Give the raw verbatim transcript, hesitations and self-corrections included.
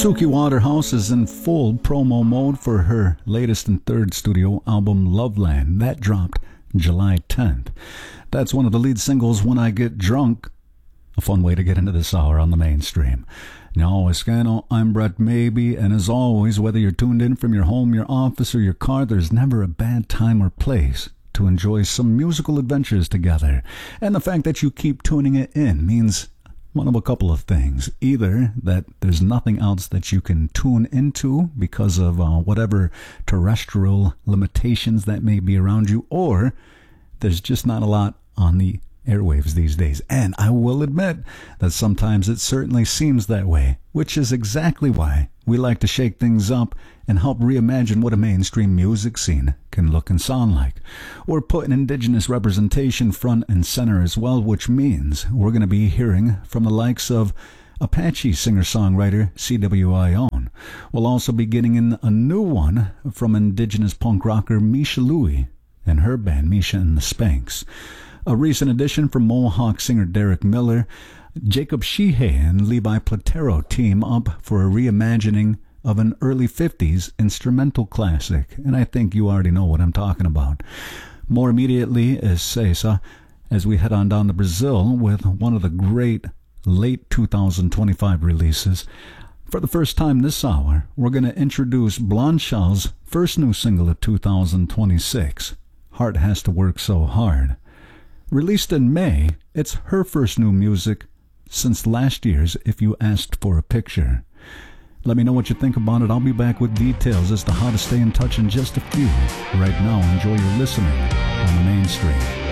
Suki Waterhouse is in full promo mode for her latest and third studio album, Loveland. That dropped July tenth. That's one of the lead singles, When I Get Drunk. A fun way to get into this hour on the mainstream. Now, Escano, I'm Brett Maybe, and as always, whether you're tuned in from your home, your office, or your car, there's never a bad time or place to enjoy some musical adventures together. And the fact that you keep tuning it in means one of a couple of things. Either that there's nothing else that you can tune into because of uh, whatever terrestrial limitations that may be around you, or there's just not a lot on the airwaves these days. And I will admit that sometimes it certainly seems that way, which is exactly why we like to shake things up and help reimagine what a mainstream music scene can look and sound like. We're putting indigenous representation front and center as well, which means we're going to be hearing from the likes of Apache singer-songwriter C W I Own. We'll also be getting in a new one from indigenous punk rocker Misha Louie and her band Misha and the Spanks. A recent addition from Mohawk singer Derek Miller. Jacob Sheehay and Levi Platero team up for a reimagining of an early fifties instrumental classic, and I think you already know what I'm talking about. More immediately is Cesa, as we head on down to Brazil with one of the great late two thousand twenty-five releases. For the first time this hour, we're going to introduce Blanchal's first new single of two thousand twenty-six, Heart Has to Work So Hard. Released in May, it's her first new music since last year's If You Asked for a Picture. Let me know what you think about it. I'll be back with details as to how to stay in touch in just a few. Right now, enjoy your listening on the mainstream.